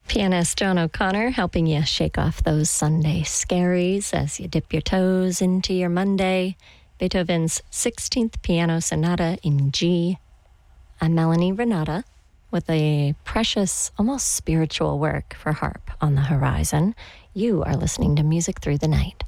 Pianist John O'Connor helping you shake off those Sunday scaries as you dip your toes into your Monday. Beethoven's 16th Piano Sonata in G. I'm Melanie Renata with a precious, almost spiritual work for harp on the horizon. You are listening to Music Through the Night.